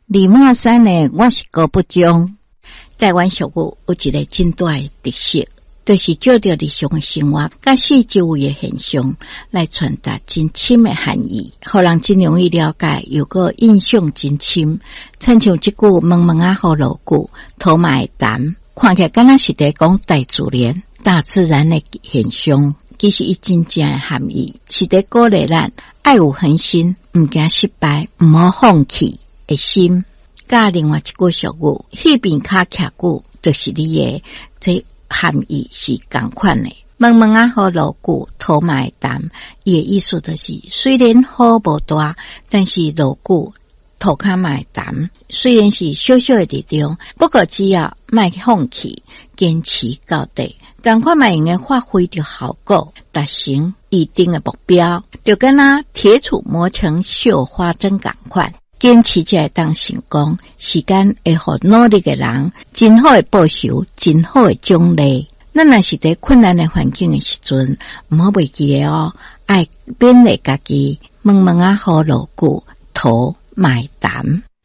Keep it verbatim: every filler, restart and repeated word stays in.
李茂山呢，我是高不中。台湾俗语有一个真大的特色，就是照着日常的生活甲四周围的现象来传达真深的含义，互人真容易了解，又个印象真深。亲像这句问问啊好老句，土马会谈，看起来敢若是在讲大自然、大自然的现象，其实伊真正的含义是在鼓励咱爱有恒心，毋惊失败，毋好放弃的心。甲另外一句俗语，迄边卡徛久，就是你的这含义是同款的。问问啊好老久，土马会谈，伊的意思就是虽然雨无大，但是老久土骹嘛会谈。虽然是小小的力量，不过只要莫放弃，坚持到底，同款嘛用个发挥着效果，达成预定的目标，就跟那铁杵磨成绣花针同款。坚持才会当成功，时间会互努力的人真好的报酬，真好的奖励。咱若是在困难的环境的时阵，毋好忘记哦，爱勉励家己。问问啊好老久，土马会谈。